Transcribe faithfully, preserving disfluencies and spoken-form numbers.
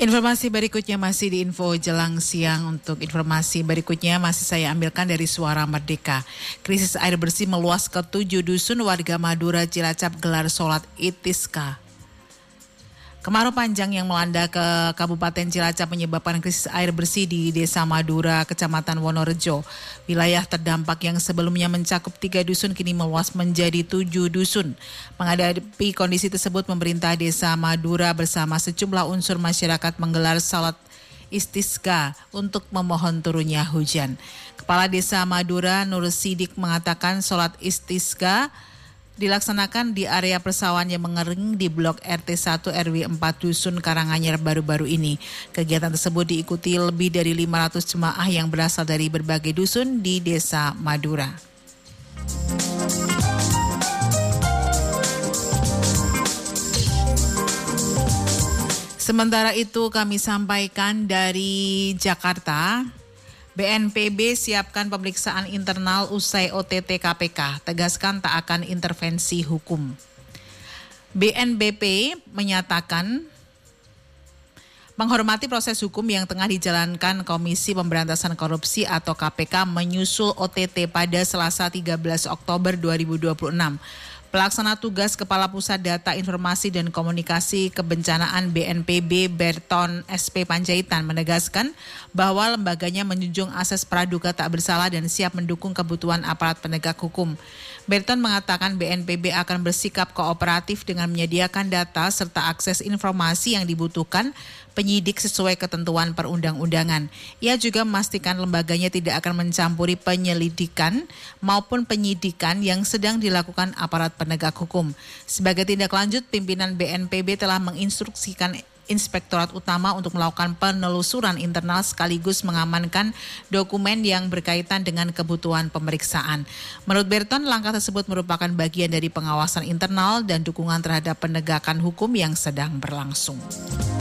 Informasi berikutnya masih di Info Jelang Siang. Untuk informasi berikutnya masih saya ambilkan dari Suara Merdeka. Krisis air bersih meluas ke tujuh dusun warga Madura Cilacap gelar sholat Itiska. Kemarau panjang yang melanda ke Kabupaten Cilacap menyebabkan krisis air bersih di Desa Madura, Kecamatan Wonorejo. Wilayah terdampak yang sebelumnya mencakup tiga dusun kini meluas menjadi tujuh dusun. Menghadapi kondisi tersebut, pemerintah Desa Madura bersama sejumlah unsur masyarakat menggelar salat istisqa untuk memohon turunnya hujan. Kepala Desa Madura Nur Sidik mengatakan salat istisqa dilaksanakan di area persawahan yang mengering di Blok R T satu R W empat Dusun Karanganyar baru-baru ini. Kegiatan tersebut diikuti lebih dari lima ratus jemaah yang berasal dari berbagai dusun di Desa Madura. Sementara itu kami sampaikan dari Jakarta, B N P B siapkan pemeriksaan internal usai O T T K P K, tegaskan tak akan intervensi hukum. B N B P menyatakan menghormati proses hukum yang tengah dijalankan Komisi Pemberantasan Korupsi atau K P K menyusul O T T pada Selasa tiga belas Oktober dua ribu dua puluh enam. Pelaksana tugas Kepala Pusat Data Informasi dan Komunikasi Kebencanaan B N P B Berton S P Panjaitan menegaskan bahwa lembaganya menjunjung asas praduga tak bersalah dan siap mendukung kebutuhan aparat penegak hukum. Berton mengatakan B N P B akan bersikap kooperatif dengan menyediakan data serta akses informasi yang dibutuhkan penyidik sesuai ketentuan perundang-undangan. Ia juga memastikan lembaganya tidak akan mencampuri penyelidikan maupun penyidikan yang sedang dilakukan aparat penegak hukum. Sebagai tindak lanjut, pimpinan B N P B telah menginstruksikan Inspektorat Utama untuk melakukan penelusuran internal sekaligus mengamankan dokumen yang berkaitan dengan kebutuhan pemeriksaan. Menurut Berton, langkah tersebut merupakan bagian dari pengawasan internal dan dukungan terhadap penegakan hukum yang sedang berlangsung.